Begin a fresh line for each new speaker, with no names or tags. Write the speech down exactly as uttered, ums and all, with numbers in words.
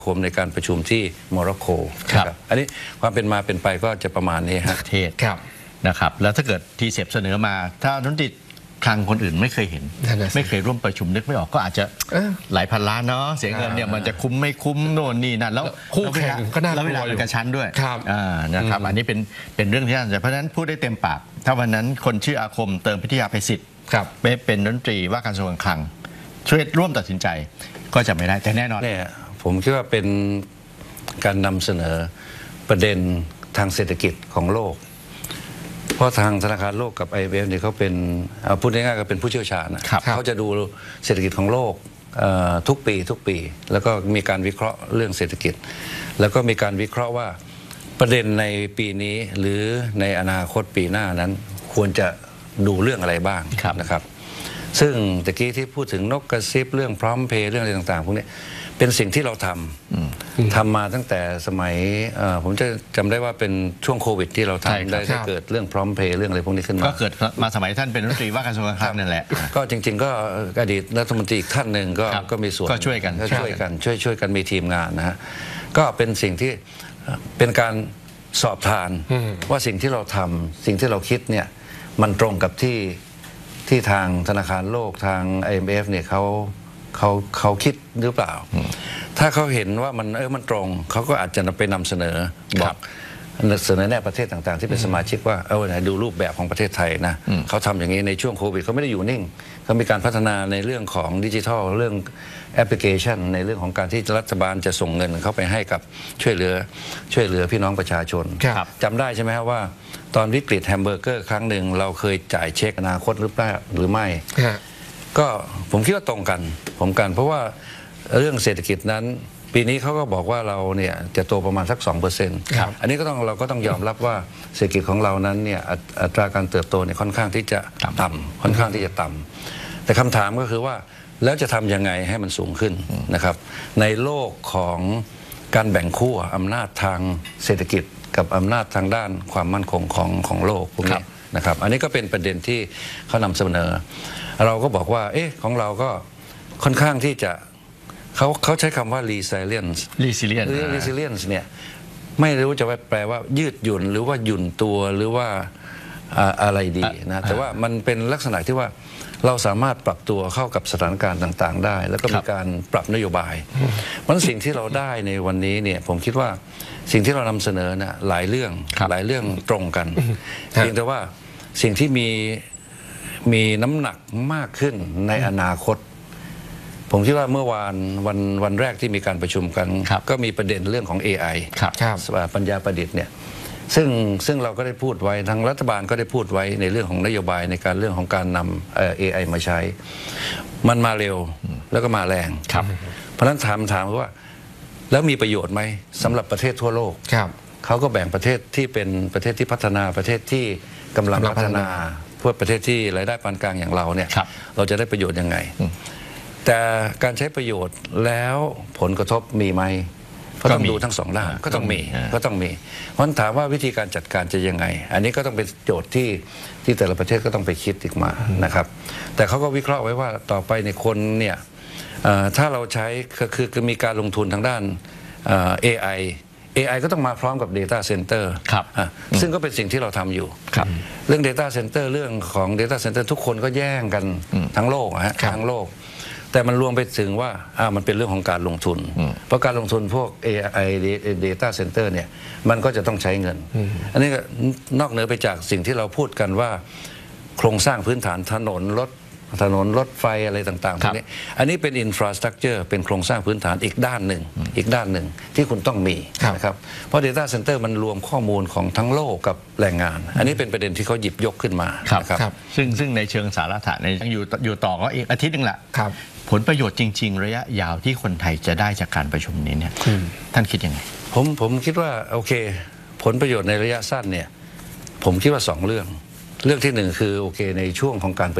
คมในการประชุมที่โมร็อกโกครับอันนี้ความเป็นมาเป็นไปก็จะประมาณนี้ฮะ
เทศนะครับแล้วถ้าเกิดทีเสพเสนอมาถ้ารัฐมนตรีคลังคนอื่นไม่เคยเห็นไม่เคยร่วมประชุมนึกไม่ออกก็อาจจะหลายพันล้านเนาะเสียเงินเนี่ยมันจะคุ้มไม่คุ้มโน่นนี่นั่นแล้ว
คู่แข่งก็น่ากลัว
แล้วเวลาเป็นกระชั้นด้วย
ครับ
นะครับอันนี้เป็นเป็นเรื่องที่น่าสนใจเพราะฉะนั้นพูดได้เต็มปากถ้าวันนั้นคนชื่ออาคมเติมพิทยาภัยศิษฐ์ไม่เป็นรัฐมนตรีว่าการกระทรวงการคลังช่วยร่วมตัดสินใจก็จะไม่ได้แต่แน่นอน
เนี่ยผมคิดว่าเป็นการนำเสนอประเด็นทางเศรษฐกิจของโลกเพราะทางธนาคารโลกกับ ไอ เอ็ม เอฟ เนี่ยเขาเป็นพูดง่ายๆก็เป็นผู้เชี่ยวชาญนะเขาจะดูเศรษฐกิจของโลกทุกปีทุกปีแล้วก็มีการวิเคราะห์เรื่องเศรษฐกิจแล้วก็มีการวิเคราะห์ว่าประเด็นในปีนี้หรือในอนาคตปีหน้านั้นควรจะดูเรื่องอะไรบ้างนะครับซึ่งตะกี้ที่พูดถึงนกกระซิบเรื่องพร้อมเพย์เรื่องอะไรต่างๆพวกนี้เป็นสิ่งที่เราทำทำมาตั้งแต่สมัยผมจะจำได้ว่าเป็นช่วงโควิดที่เราทำได้เกิดเรื่องพร้อมเพย์เรื่องอะไรพวกนี้ขึ้นมา
ก็เกิดมาสมัยท่านเป็นรัฐมนตรีว่าการกระทรวงการคลังนั่นแหละ
ก็จริงๆก็อดีตรัฐมนตรีอีกท่านหนึ่งก็ก็มีส่วน
ก็ช่วยกัน
ช่วยกันช่วยช่วยกันมีทีมงานนะฮะก็เป็นสิ่งที่เป็นการสอบทานว่าสิ่งที่เราทำสิ่งที่เราคิดเนี่ยมันตรงกับที่ที่ทางธนาคารโลกทาง ไอ เอ็ม เอฟ เนี่ยเขาเขาเขาคิดหรือเปล่าถ้าเขาเห็นว่ามันเออมันตรงเขาก็อาจจะไปนำเสนอบอกเสนอแนะประเทศต่างๆที่เป็นสมาชิกว่าเออไหนดูรูปแบบของประเทศไทยนะเขาทำอย่างนี้ในช่วงโควิดเขาไม่ได้อยู่นิ่งเขามีการพัฒนาในเรื่องของดิจิทัลเรื่องแอปพลิเคชันในเรื่องของการที่รัฐบาลจะส่งเงินเข้าไปให้กับช่วยเหลือช่วยเหลือพี่น้องประชาชนจำได้ใช่ไหมครับว่าตอนวิกฤตแฮมเบอร์เกอร์ครั้งหนึ่งเราเคยจ่ายเช็คอนาคตหรือเปล่าหรือไม่ก็ผมคิดว่าตรงกันผมกันเพราะว่าเรื่องเศรษฐกิจนั้นปีนี้เขาก็บอกว่าเราเนี่ยจะโตประมาณสัก สองเปอร์เซ็นต์ อันนี้ก็ต้องเราก็ต้องยอมรับว่าเศรษฐกิจของเรานั้นเนี่ยอัตราการเติบโตเนี่ยค่อนข้างที่จะต่ำค่อนข้างที่จะต่ำแต่คำถามก็คือว่าแล้วจะทำยังไงให้มันสูงขึ้นนะครับในโลกของการแบ่งขั้วอำนาจทางเศรษฐกิจกับอำนาจทางด้านความมั่นคงของของโลกพวกนี้นะครับอันนี้ก็เป็นประเด็นที่เขานำเสนอเราก็บอกว่าเอ๊ะของเราก็ค่อนข้างที่จะเขาเขาใช้คำว่า resilience
resilience
resilience เนี่ยไม่รู้จะแปลว่ายืดหยุ่นหรือว่าหยุ่นตัวหรือว่าอะไรดีนะแต่ว่ามันเป็นลักษณะที่ว่าเราสามารถปรับตัวเข้ากับสถานการณ์ต่างๆได้แล้วก็มีการปรับนโยบายเพราะสิ่งที่เราได้ในวันนี้เนี่ยผมคิดว่าสิ่งที่เรานำเสนอนะหลายเรื่องหลายเรื่องตรงกันเพียงแต่ว่าสิ่งที่มีมีน้ำหนักมากขึ้นในอนาคตผมคิดว่าเมื่อวานวันวันแรกที่มีการประชุมกันก็มีประเด็นเรื่องของ เอ ไอ ปัญญาประดิษฐ์เนี่ยซึ่งซึ่งเราก็ได้พูดไว้ทางรัฐบาลก็ได้พูดไว้ในเรื่องของนโยบายในการเรื่องของการนำ เอ ไอ มาใช้มันมาเร็วแล้วก็มาแรงเพราะฉะนั้นถามถามว่าแล้วมีประโยชน์ไหมสำหรับประเทศทั่วโลกเขาก็แบ่งประเทศที่เป็นประเทศที่พัฒนาประเทศที่กำลังพัฒนาพวกประเทศที่รายได้ปานกลางอย่างเราเนี่ยเราจะได้ประโยชน์ยังไงแต่การใช้ประโยชน์แล้วผลกระทบมีไหมก็ต้องดูทั้งสองด้านก็ต้องมีก็ต้องมีเพราะถามว่าวิธีการจัดการจะยังไงอันนี้ก็ต้องเป็นโจทย์ที่ที่แต่ละประเทศก็ต้องไปคิดอีกมานะครับแต่เขาก็วิเคราะห์ไว้ว่าต่อไปในคนเนี่ยถ้าเราใช้คือคือมีการลงทุนทางด้าน เอ ไอ เอ ไอ ก็ต้องมาพร้อมกับ Data Center ซึ่งก็เป็นสิ่งที่เราทำอยู่เรื่อง Data Center เรื่องของ Data Center ทุกคนก็แย่งกันทั้งโลกฮะทั้งโลกแต่มันรวมไปถึงว่าอ่ามันเป็นเรื่องของการลงทุนเพราะการลงทุนพวก เอ ไอ Data Center เนี่ยมันก็จะต้องใช้เงินอันนี้ก็นอกเหนือไปจากสิ่งที่เราพูดกันว่าโครงสร้างพื้นฐานถนนรถถนนรถไฟอะไรต่างๆพวกนี้อันนี้เป็นอินฟราสตรักเจอร์เป็นโครงสร้างพื้นฐานอีกด้านหนึ่งอีกด้านหนึ่งที่คุณต้องมีนะครับเพราะ Data Center มันรวมข้อมูลของทั้งโลกกับแรงงานอันนี้เป็นประเด็นที่เขาหยิบยกขึ้นมา
ครับซึ่งซึ่งในเชิงสาระในยังอยู่อยู่ต่อก็อีกอาทิตย์นึงแหละผลประโยชน์จริงๆระยะยาวที่คนไทยจะได้จากการประชุมนี้เนี่ยท่านคิดยังไง
ผมผมคิดว่าโอเคผลประโยชน์ในระยะสั้นเนี่ยผมคิดว่าสองเรื่องเรื่องที่หนึ่งคือโอเคในช่วงของการ